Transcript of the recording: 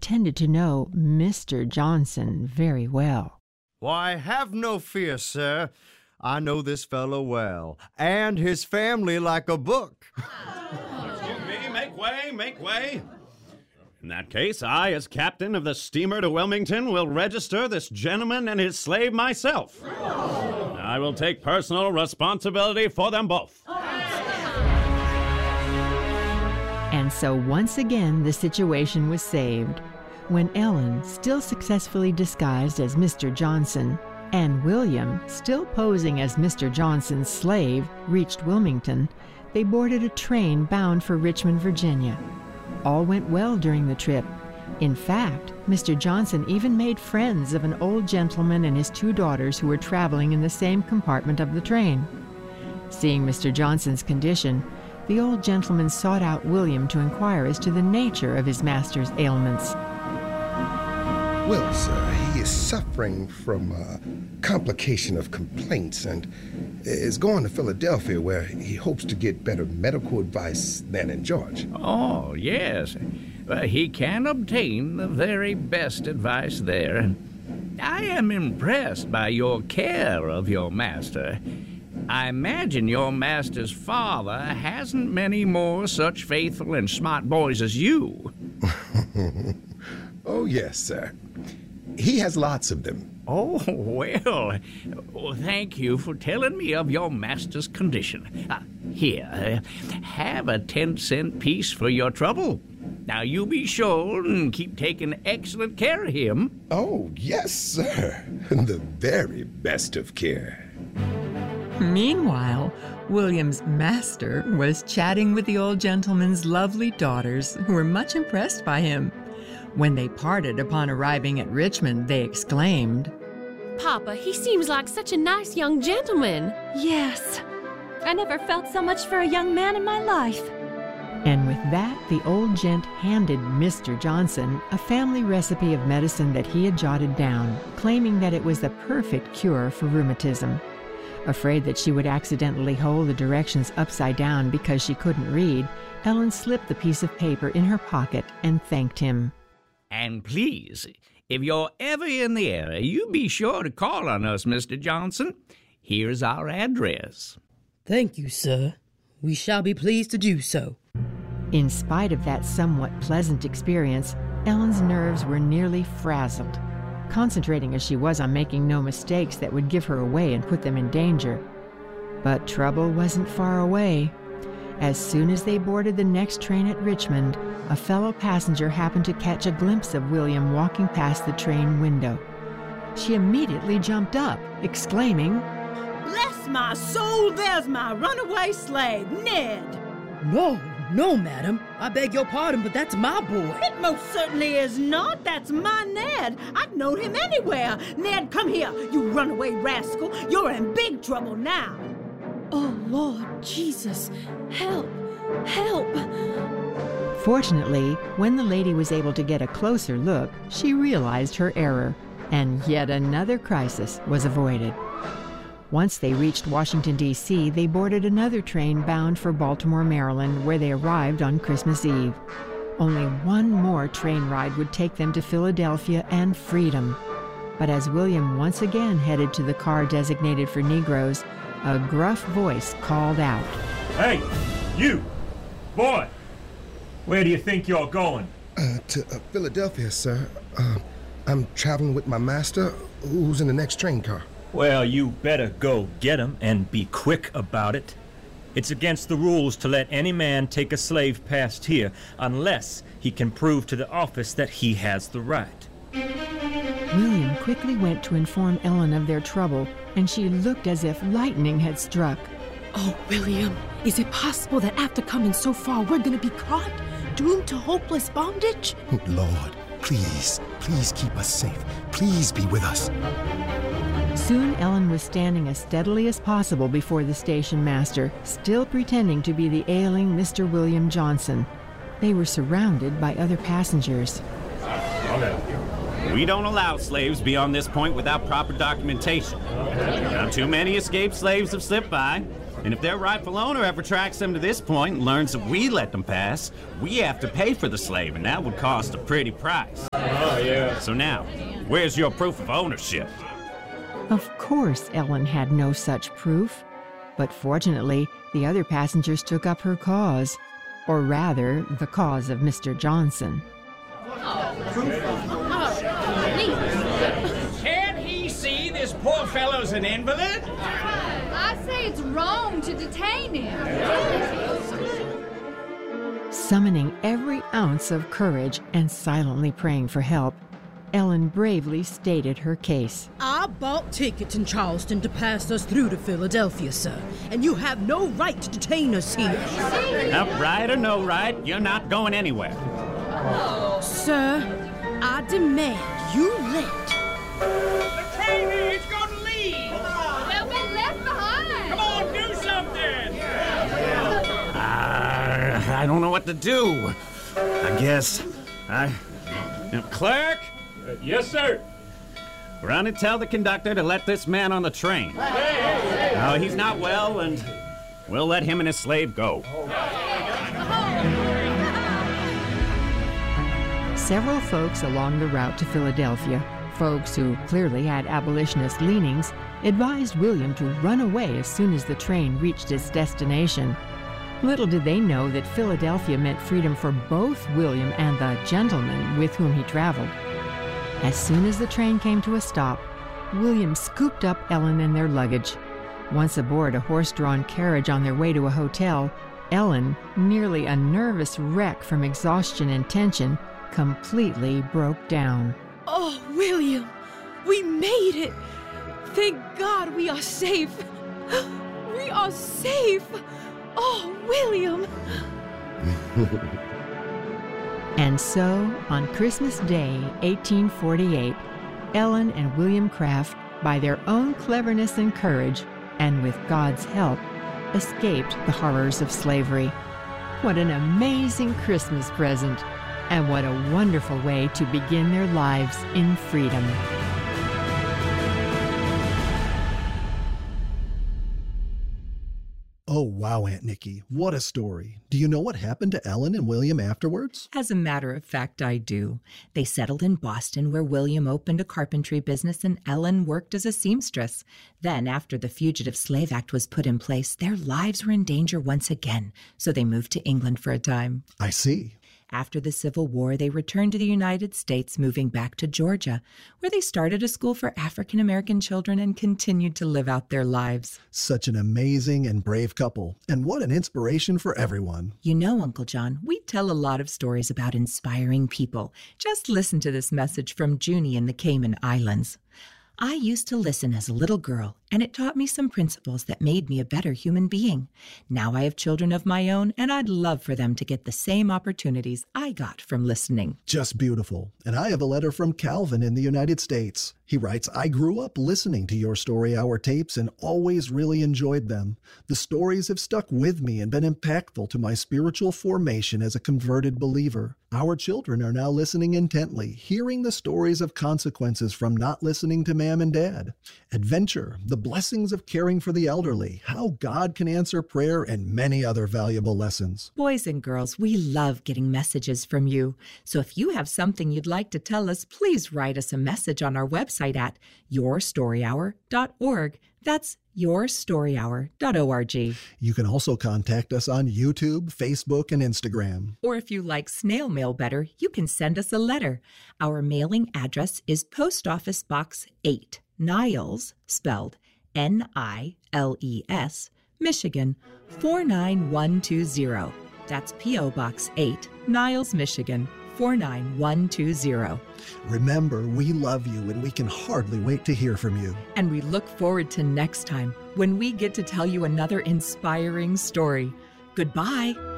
pretended to know Mr. Johnson very well. Why, have no fear, sir. I know this fellow well, and his family like a book. Excuse me, make way, make way. In that case, I, as captain of the steamer to Wilmington, will register this gentleman and his slave myself. I will take personal responsibility for them both. And so once again the situation was saved. When Ellen, still successfully disguised as Mr. Johnson, and William, still posing as Mr. Johnson's slave, reached Wilmington, they boarded a train bound for Richmond, Virginia. All went well during the trip. In fact, Mr. Johnson even made friends of an old gentleman and his 2 daughters who were traveling in the same compartment of the train. Seeing Mr. Johnson's condition, the old gentleman sought out William to inquire as to the nature of his master's ailments. Well, sir, he is suffering from a complication of complaints and is going to Philadelphia, where he hopes to get better medical advice than in Georgia. Oh, yes. He can obtain the very best advice there. I am impressed by your care of your master. I imagine your master's father hasn't many more such faithful and smart boys as you. Oh, yes, sir. He has lots of them. Oh, well, thank you for telling me of your master's condition. Here, have a 10-cent piece for your trouble. Now, you be sure and keep taking excellent care of him. Oh, yes, sir. The very best of care. Meanwhile, William's master was chatting with the old gentleman's lovely daughters, who were much impressed by him. When they parted upon arriving at Richmond, they exclaimed, "Papa, he seems like such a nice young gentleman." Yes, I never felt so much for a young man in my life. And with that, the old gent handed Mr. Johnson a family recipe of medicine that he had jotted down, claiming that it was the perfect cure for rheumatism. Afraid that she would accidentally hold the directions upside down because she couldn't read, Ellen slipped the piece of paper in her pocket and thanked him. And please, if you're ever in the area, you be sure to call on us, Mr. Johnson. Here's our address. Thank you, sir. We shall be pleased to do so. In spite of that somewhat pleasant experience, Ellen's nerves were nearly frazzled, concentrating as she was on making no mistakes that would give her away and put them in danger. But trouble wasn't far away. As soon as they boarded the next train at Richmond, a fellow passenger happened to catch a glimpse of William walking past the train window. She immediately jumped up, exclaiming, "Bless my soul, there's my runaway slave, Ned!" No, madam. I beg your pardon, but that's my boy. It most certainly is not. That's my Ned. I've known him anywhere. Ned, come here, you runaway rascal. You're in big trouble now. Oh, Lord Jesus, help, help. Fortunately, when the lady was able to get a closer look, she realized her error, and yet another crisis was avoided. Once they reached Washington, D.C., they boarded another train bound for Baltimore, Maryland, where they arrived on Christmas Eve. Only one more train ride would take them to Philadelphia and freedom. But as William once again headed to the car designated for Negroes, a gruff voice called out, "Hey, you! Boy! Where do you think you're going?" To Philadelphia, sir. I'm traveling with my master, who's in the next train car. Well, you better go get him and be quick about it. It's against the rules to let any man take a slave past here unless he can prove to the office that he has the right. William quickly went to inform Ellen of their trouble, and she looked as if lightning had struck. Oh, William, is it possible that after coming so far, we're going to be caught, doomed to hopeless bondage? Lord, please keep us safe. Please be with us. Soon Ellen was standing as steadily as possible before the station master, still pretending to be the ailing Mr. William Johnson. They were surrounded by other passengers. We don't allow slaves beyond this point without proper documentation. Now, too many escaped slaves have slipped by. And if their rightful owner ever tracks them to this point and learns that we let them pass, we have to pay for the slave, and that would cost a pretty price. Oh, yeah. So now, where's your proof of ownership? Of course, Ellen had no such proof. But fortunately, the other passengers took up her cause. Or rather, the cause of Mr. Johnson. Can't he see this poor fellow's an invalid? I say it's wrong to detain him. Summoning every ounce of courage and silently praying for help, Ellen bravely stated her case. I bought tickets in Charleston to pass us through to Philadelphia, sir, and you have no right to detain us here. Now, right or no right, you're not going anywhere. Sir, I demand you let. The train is going to leave. They'll be left behind. Come on, do something. I don't know what to do. I guess Clerk? Yes, sir. Run and tell the conductor to let this man on the train. No, he's not well, and we'll let him and his slave go. Several folks along the route to Philadelphia, folks who clearly had abolitionist leanings, advised William to run away as soon as the train reached its destination. Little did they know that Philadelphia meant freedom for both William and the gentleman with whom he traveled. As soon as the train came to a stop, William scooped up Ellen and their luggage. Once aboard a horse-drawn carriage on their way to a hotel, Ellen, nearly a nervous wreck from exhaustion and tension, completely broke down. Oh, William, we made it! Thank God we are safe! We are safe! Oh, William! And so, on Christmas Day, 1848, Ellen and William Craft, by their own cleverness and courage, and with God's help, escaped the horrors of slavery. What an amazing Christmas present, and what a wonderful way to begin their lives in freedom. Oh, wow, Aunt Nikki, what a story. Do you know what happened to Ellen and William afterwards? As a matter of fact, I do. They settled in Boston, where William opened a carpentry business and Ellen worked as a seamstress. Then, after the Fugitive Slave Act was put in place, their lives were in danger once again, so they moved to England for a time. I see. After the Civil War, they returned to the United States, moving back to Georgia, where they started a school for African American children and continued to live out their lives. Such an amazing and brave couple, and what an inspiration for everyone. You know, Uncle John, we tell a lot of stories about inspiring people. Just listen to this message from Junie in the Cayman Islands. I used to listen as a little girl, and it taught me some principles that made me a better human being. Now I have children of my own, and I'd love for them to get the same opportunities I got from listening. Just beautiful. And I have a letter from Calvin in the United States. He writes, I grew up listening to your Story Hour tapes and always really enjoyed them. The stories have stuck with me and been impactful to my spiritual formation as a converted believer. Our children are now listening intently, hearing the stories of consequences from not listening to Mom and Dad. Adventure, the blessings of caring for the elderly, how God can answer prayer, and many other valuable lessons. Boys and girls, we love getting messages from you. So if you have something you'd like to tell us, please write us a message on our website at yourstoryhour.org. That's yourstoryhour.org. You can also contact us on YouTube, Facebook, and Instagram. Or if you like snail mail better, you can send us a letter. Our mailing address is Post Office Box 8, Niles, spelled Niles, Michigan, 49120. That's P.O. Box 8, Niles, Michigan, 49120. Remember, we love you and we can hardly wait to hear from you. And we look forward to next time when we get to tell you another inspiring story. Goodbye.